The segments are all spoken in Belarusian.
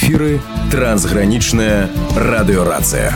эфиры трансграничная радиорация.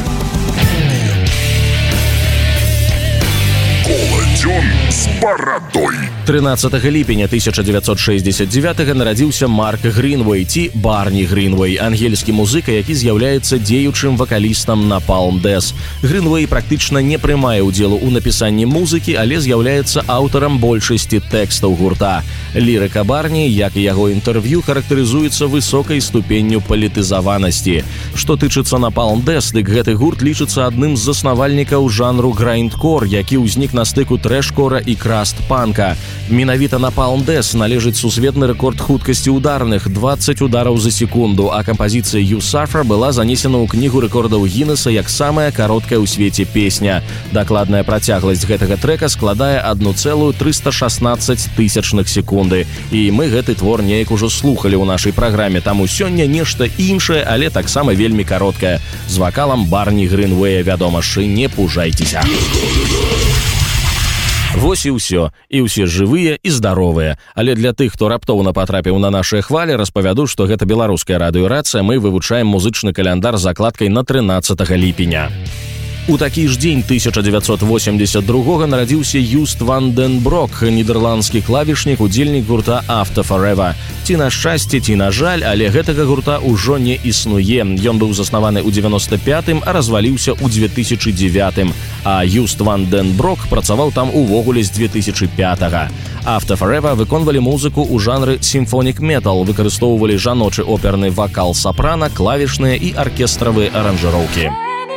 Коладзён з барадой. 13 ліпеня 1969 нарадзіўся Марк Гринвей ці Барні Гринвей, ангельскі музыка, які з'яўляецца дзеючым вакалістам Napalm Death. Гринвей практычна не прымае ўдзелу ў напісанні музыкі, але з'яўляецца аўтарам большасці тэкстаў гурта. Лірыка Барні, як і яго інтэрв'ю, характарызуецца высокай ступенню палітызаванасці. Што тычыцца Napalm Death, дык гэты гурт лічыцца адным з заснавальнікаў жанру грайндкор, які ўзнік на стыку трэш-кора і краст-панка. Менавіта Napalm Death належыць сусветны рэкорд хуткасці ударных 20 удараў за секунду, а кампазіцыя You Suffer была занесена ў кнігу рэкордаў Гіннеса як самая кароткая ў свеце песня. Дакладная працягласць гэтага трэка складае 1,316 секунды. І мы гэты твор неяк ужо слухалі ў нашай праграме, таму сёння нешта іншае, але таксама вельмі кароткае. З вакалам Барні Гринвея, вядома ж, не пужайцеся. Вось і ўсё. І ўсе жывыя і здаровыя. Але для тых, хто раптоўна патрапіў на нашыя хвалі, распавяду, што гэта беларуская радыёрацыя, мы вывучаем музычны каляндар з закладкай на 13 ліпеня. У такі ж дзень 1982 нарадзіўся Юст ван ден Брок, нідэрландскі клавішнік, удзельнік гурта After Forever. Ці на шчасце, ці на жаль, але гэтага гурта ўжо не існуе. Ён быў заснаваны ў 95-м, а разваліўся ў 2009-м. А Юст ван ден Брок працаваў там увогуле з 2005-га. After Forever выконвалі музыку ў жанры сімфонік метал, выкарыстоўвалі жаночы оперны вакал сапрана, клавішныя і аркестравыя аранжыроўкі.